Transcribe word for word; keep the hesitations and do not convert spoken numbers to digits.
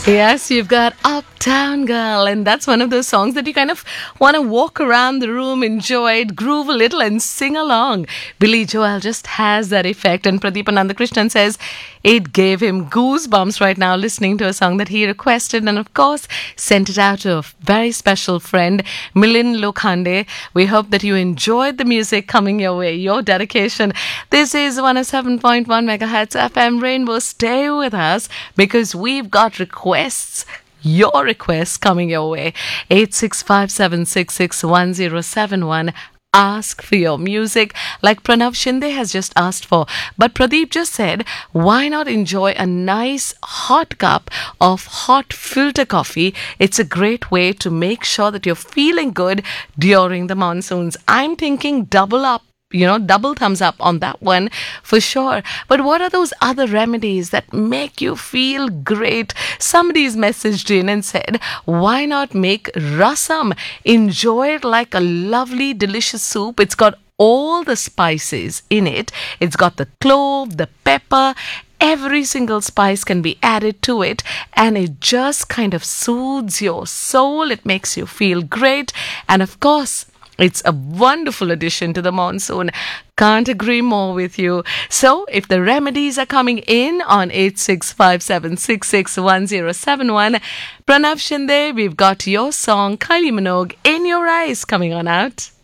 Yes, you've got Uptown Girl, and that's one of those songs that you kind of want to walk around the room, enjoy it, groove a little, and sing along. Billy Joel just has that effect, and Pradeep Anandakrishnan says it gave him goosebumps right now listening to a song that he requested, and of course, sent it out to a very special friend, Milind Lokhande. We hope that you enjoyed the music coming your way, your dedication. This is one oh seven point one megahertz F M Rainbow. Stay with us because we've got requests, your requests coming your way. eight six five seven six six one zero seven one. Ask for your music like Pranav Shinde has just asked for. But Pradeep just said, why not enjoy a nice hot cup of hot filter coffee? It's a great way to make sure that you're feeling good during the monsoons. I'm thinking double up. You know, double thumbs up on that one for sure. But what are those other remedies that make you feel great? Somebody's messaged in and said, why not make rasam? Enjoy it like a lovely, delicious soup. It's got all the spices in it. It's got the clove, the pepper. Every single spice can be added to it, and it just kind of soothes your soul. It makes you feel great. And of course, it's a wonderful addition to the monsoon. Can't agree more with you. So, if the remedies are coming in on eight six five seven six six one zero seven one, Pranav Shinde, we've got your song, Kylie Minogue, In Your Eyes, coming on out.